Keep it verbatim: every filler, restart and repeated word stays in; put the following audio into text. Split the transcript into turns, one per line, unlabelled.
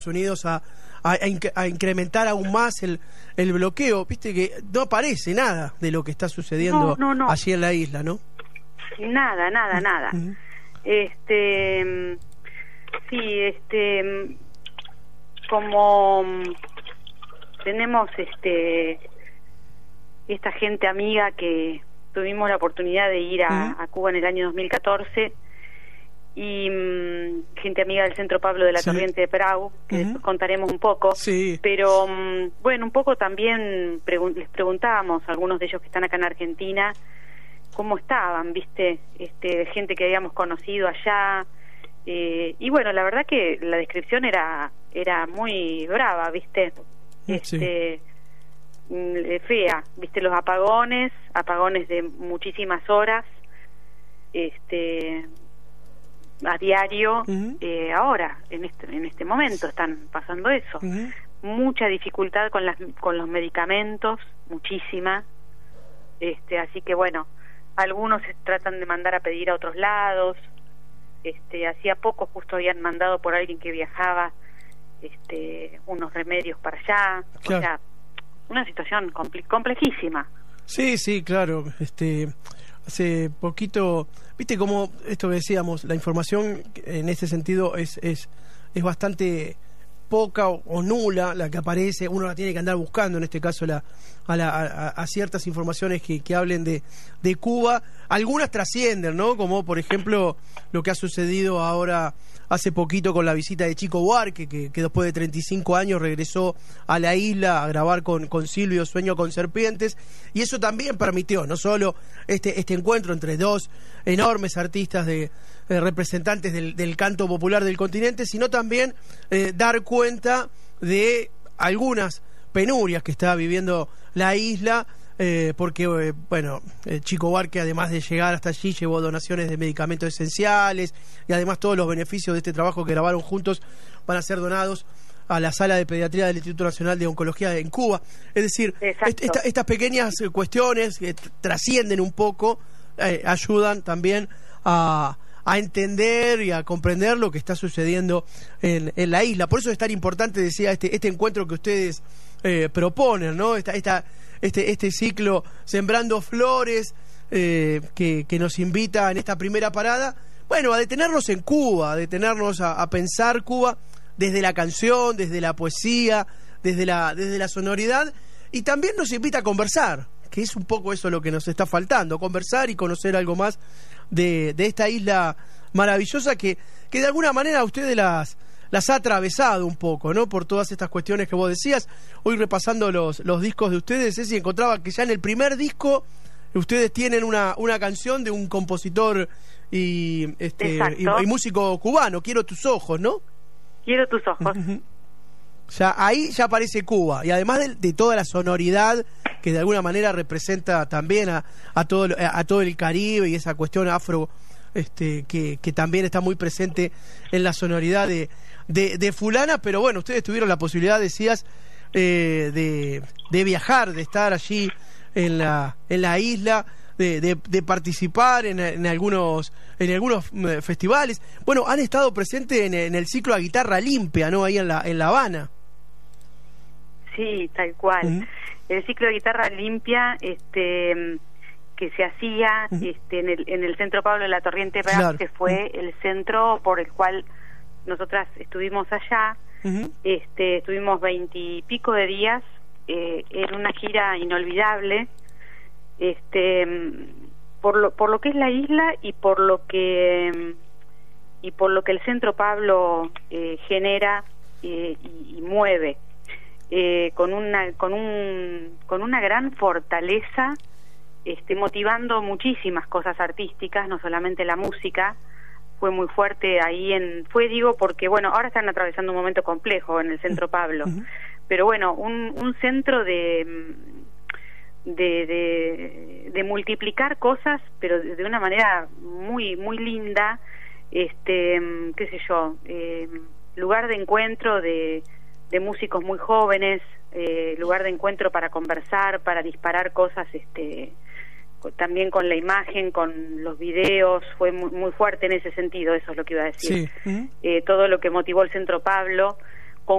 Unidos a, a, a incrementar aún más el, el bloqueo. Viste que no aparece nada de lo que está sucediendo
no, no, no.
allí en la isla, ¿no?
Nada, nada, nada.
Uh-huh.
Este, sí, este, como tenemos este esta gente amiga que tuvimos la oportunidad de ir a, uh-huh. a Cuba en el año dos mil catorce, y um, gente amiga del Centro Pablo de la sí. Torriente de Prau, que uh-huh. después contaremos un poco,
sí.
pero um, bueno, un poco también pregun- les preguntábamos a algunos de ellos que están acá en Argentina cómo estaban, viste, este gente que habíamos conocido allá, eh, y bueno, la verdad que la descripción era era muy brava, viste, este sí. fea, viste, los apagones, apagones de muchísimas horas, este a diario, uh-huh. eh, ahora, en este en este momento están pasando eso. Uh-huh. Mucha dificultad con las con los medicamentos, muchísima. Este, así que bueno, algunos se tratan de mandar a pedir a otros lados. Este, hacía poco justo habían mandado por alguien que viajaba este unos remedios para allá. Claro. O sea, una situación comple- complejísima.
Sí, sí, claro, este hace poquito, viste como esto que decíamos, la información en este sentido es es es bastante poca o, o nula la que aparece, uno la tiene que andar buscando, en este caso la, a, la, a, a ciertas informaciones que, que hablen de, de Cuba. Algunas trascienden, ¿no? Como por ejemplo lo que ha sucedido ahora hace poquito con la visita de Chico Buarque, que, que después de treinta y cinco años regresó a la isla a grabar con, con Silvio Sueño con Serpientes, y eso también permitió no solo este, este encuentro entre dos enormes artistas de eh, representantes del, del canto popular del continente, sino también eh, dar cuenta de algunas penurias que está viviendo la isla, eh, porque eh, bueno, eh, Chico Buarque, además de llegar hasta allí, llevó donaciones de medicamentos esenciales, y además todos los beneficios de este trabajo que grabaron juntos van a ser donados a la Sala de Pediatría del Instituto Nacional de Oncología en Cuba. Es decir, est- esta, estas pequeñas cuestiones que t- trascienden un poco, eh, ayudan también a, a entender y a comprender lo que está sucediendo en, en la isla. Por eso es tan importante, decía, este, este encuentro que ustedes eh, proponen, ¿no? Esta, esta, este, este ciclo Sembrando Flores, eh, que, que nos invita en esta primera parada, bueno, a detenernos en Cuba, a detenernos a, a pensar Cuba desde la canción, desde la poesía, desde la, desde la sonoridad, y también nos invita a conversar, que es un poco eso lo que nos está faltando, conversar y conocer algo más de, de esta isla maravillosa que, que de alguna manera ustedes las, las ha atravesado un poco, ¿no? Por todas estas cuestiones que vos decías. Hoy repasando los, los discos de ustedes, Ceci, encontraba que ya en el primer disco ustedes tienen una, una canción de un compositor y, este, y, y músico cubano, Quiero tus ojos, ¿no?
Quiero tus ojos.
Ya ahí ya aparece Cuba, y además de, de toda la sonoridad que de alguna manera representa también a, a todo a, a todo el Caribe, y esa cuestión afro, este que, que también está muy presente en la sonoridad de, de, de Fulana. Pero bueno, ustedes tuvieron la posibilidad, decías, eh, de, de viajar, de estar allí en la en la isla, de, de, de participar en, en algunos en algunos festivales. Bueno, han estado presentes en, en el ciclo a guitarra limpia, ¿no? Ahí en la en La Habana.
Sí, tal cual. Uh-huh. El ciclo de guitarra limpia, este que se hacía uh-huh. este en el en el Centro Pablo de la Torriente, claro. que fue uh-huh. el centro por el cual nosotras estuvimos allá. Uh-huh. Este estuvimos veintipico de días eh, en una gira inolvidable, este por lo por lo que es la isla y por lo que y por lo que el Centro Pablo eh, genera eh, y, y mueve. Eh, con una con un con una gran fortaleza, este motivando muchísimas cosas artísticas, no solamente la música. Fue muy fuerte ahí en fue digo porque bueno, ahora están atravesando un momento complejo en el Centro Pablo, uh-huh. pero bueno, un un centro de de de, de multiplicar cosas, pero de, de una manera muy muy linda, este qué sé yo, eh, lugar de encuentro de de músicos muy jóvenes, eh, lugar de encuentro para conversar, para disparar cosas, este, también con la imagen, con los videos. Fue muy, muy fuerte en ese sentido, eso es lo que iba a decir. Sí. Uh-huh. eh, todo lo que motivó el Centro Pablo,